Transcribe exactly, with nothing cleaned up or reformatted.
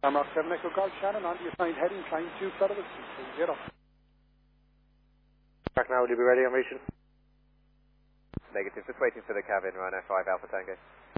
Rock seven Echo Golf Shannon on the assigned heading, climb two flight of two zero. Back now, will you be ready on reaching? Negative, just waiting for the cabin, Rhino five Alpha Tango.